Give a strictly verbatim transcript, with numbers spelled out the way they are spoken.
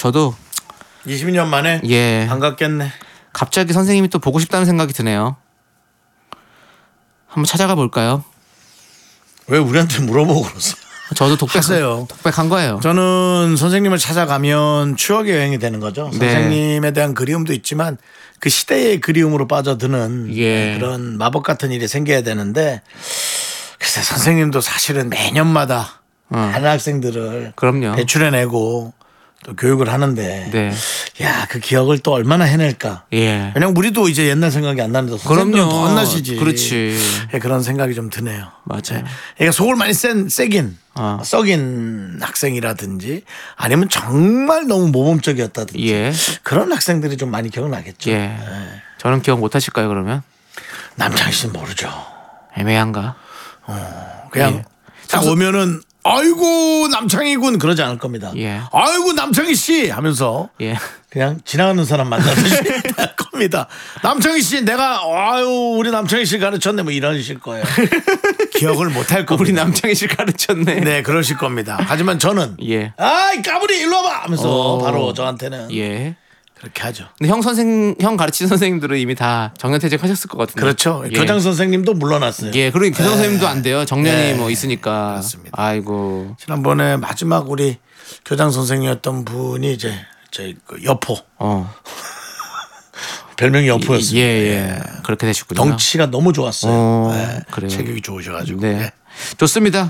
저도 이십 년 만에 예. 반갑겠네. 갑자기 선생님이 또 보고 싶다는 생각이 드네요. 한번 찾아가 볼까요? 왜 우리한테 물어보고 그러세요? 저도 독백, 독백한 거예요. 저는 선생님을 찾아가면 추억의 여행이 되는 거죠. 네. 선생님에 대한 그리움도 있지만 그 시대의 그리움으로 빠져드는 예. 그런 마법 같은 일이 생겨야 되는데 글쎄 선생님도 사실은 매년마다 어. 많은 학생들을 그럼요. 배출해내고 또 교육을 하는데 네. 야, 그 기억을 또 얼마나 해낼까. 예. 왜냐면 우리도 이제 옛날 생각이 안 나는데 선생님들은 더 안 나시지. 그렇지. 예, 그런 생각이 좀 드네요. 맞아요. 그러니까 속을 많이 센, 세긴 어. 썩인 학생이라든지 아니면 정말 너무 모범적이었다든지 예. 그런 학생들이 좀 많이 기억나겠죠. 예. 예. 저는 기억 못 하실까요, 그러면? 남창희 씨는 모르죠. 애매한가? 그냥 예. 딱 오면은 아이고 남창희 군 그러지 않을 겁니다. 예. 아이고 남창희 씨 하면서 예. 그냥 지나가는 사람 만나듯이 할 겁니다. 남창희 씨 내가 아유 우리 남창희 씨 가르쳤네 뭐 이러실 거예요. 기억을 못 할 겁니다. 우리 남창희 씨 가르쳤네. 네 그러실 겁니다. 하지만 저는 예. 아이 까불이 일로 와봐 하면서 어. 바로 저한테는 예. 그렇게 하죠. 근데 형 선생 형 가르치는 선생님들은 이미 다 정년퇴직하셨을 것 같은데. 그렇죠. 예. 교장 선생님도 물러났어요. 예, 그리고 교장 선생님도 안 돼요. 정년이 네. 뭐 있으니까. 그렇습니다. 아이고. 지난번에 마지막 우리 교장 선생이었던 분이 이제 저희 그 여포 어. 별명이 여포였어요. 예, 예. 그렇게 되셨군요. 덩치가 너무 좋았어요. 어, 네. 그래요. 체격이 좋으셔가지고. 네. 네. 좋습니다.